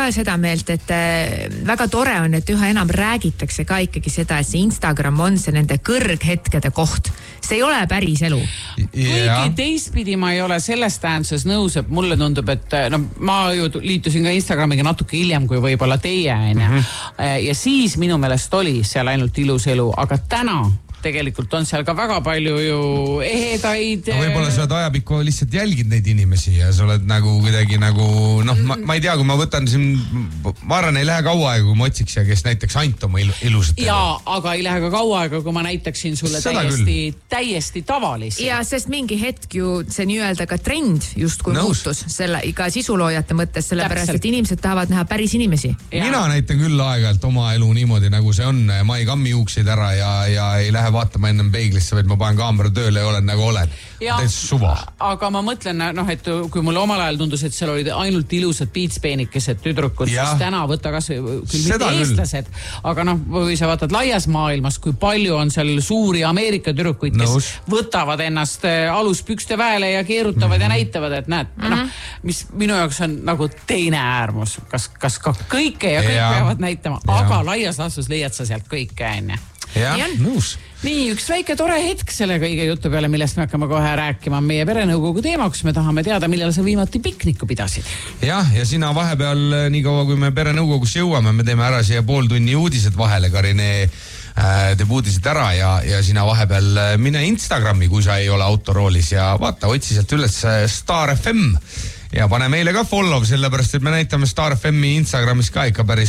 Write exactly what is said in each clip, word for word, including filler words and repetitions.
ka seda meelt, et väga tore on, et üha enam räägitakse ka ikkagi seda, et see Instagram on see nende kõrghetkede koht. See ei ole päris elu. Kuigi teistpidi ma ei ole selles tähenduses nõus, et mulle tundub, et no, ma ju liitusin ka Instagramiga natuke hiljem kui võib-olla teie. Mm-hmm. Ja siis minu meelest oli seal ainult ilus elu, aga täna tegelikult on seal ka väga palju ju ehedaid. No võib-olla sa oled ajapikku lihtsalt jälgid neid inimesi ja sa oled nagu kuidagi nagu, noh, ma, ma ei tea, kui ma võtan siin, ma arvan, ei lähe kaua aega, kui ma otsiks ja kes näiteks ainult oma ilusat. Jaa, aga ei lähe ka kaua aega, kui ma näitaksin sulle Seda täiesti, täiesti tavalisi. Ja sest mingi hetk ju see nii-öelda ka trend just kui Nõus. muutus selle iga sisuloojate mõttes, sellepärast, et inimesed tahavad näha päris inimesi. Ja. Mina näitan küll aegalt oma elu niimoodi, nagu see on. Ma ei kammi juukseid ära ja, ja ei lähe vaatama ennem peiglisse, vaid ma panen kaamera tööle ja olen nagu olen. Täitsa suva. Aga ma mõtlen, noh, et kui mulle omal ajal tundus, et seal olid ainult ilusad piitspeenikesed tüdrukud, ja. siis täna võtta kas küll mitte eestlased, aga noh, või sa vaatad laias maailmas, kui palju on seal suuri Ameerika tüdrukuid, kes Nõus. võtavad ennast aluspükste väele ja keerutavad mm-hmm. ja näitavad, et näed, mm-hmm. noh, mis minu jaoks on nagu teine äärmus. Kas, kas ka kõike ja kõik ja. peavad näitama, ja. aga laias laastus leiad sa sealt kõike enne. Ja, nõus. Nii, üks väike tore hetk selle kõige jutu peale, millest me hakkame kohe rääkima meie perenõukogu teema, kus me tahame teada, millal sa viimati pikniku pidasid. Jah, ja sina vahepeal, nii kaua kui me perenõukogus jõuame, me teeme ära siia pool tunni uudised vahele, Karine äh, teeb uudised ära ja, ja sina vahepeal mine Instagrami, kui sa ei ole autoroolis ja vaata, otsi sealt üles Star F M. Ja pane meile ka follow, sellepärast, et me näitame Star F M-i Instagramis ka ikka päris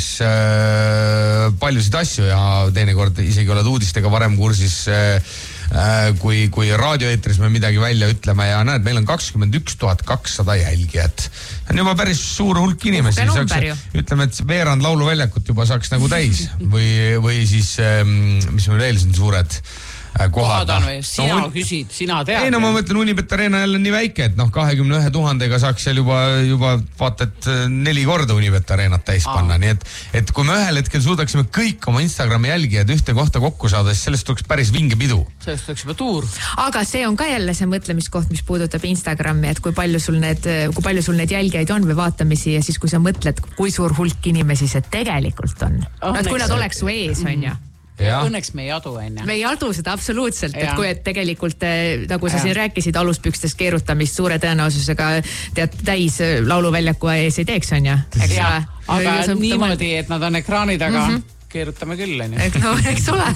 äh, paljusid asju ja teinekord isegi oled uudistega varem kursis äh, kui, kui raadioeetris me midagi välja ütleme ja näed, meil on kakskümmend üks tuhat kakssada jälgijat. On juba päris suur hulk inimesi. Saaks, ütleme, et veerand lauluväljakut juba saaks nagu täis või, või siis, mis meil veel siin suured kohad on või? Sina no, küsid, sina tead. Ei, no ma mõtlen, Unibet Arena jälle nii väike, et noh, kahekümne ühe tuhandega saaks seal juba, juba vaata, et neli korda Unibet Arenat täis panna. Nii et, et kui me ühel hetkel suudaksime kõik oma Instagrami jälgijad ühte kohta kokku saada, siis sellest tuleks päris vinge pidu. Sellest tuleks juba tuur. Aga see on ka jälle see mõtlemiskoht, mis puudutab Instagrami, et kui palju sul need, kui palju sul need jälgijaid on või vaatamisi ja siis kui sa mõtled, kui suur hulk inimesi see tegelikult on. Oh, no, et kui nad oleks su ees, on ju. Ja. Õnneks me ei adu enne. Me ei adu seda absoluutselt, ja. et kui et tegelikult, nagu sa ja. siin rääkisid, aluspükstes keerutamist suure tõenäosusega tead täis lauluväljaku ees ei teeks, on ju? Aga niimoodi, et nad on ekraani taga, mm-hmm. keerutame küll, on ju. No, eks ole.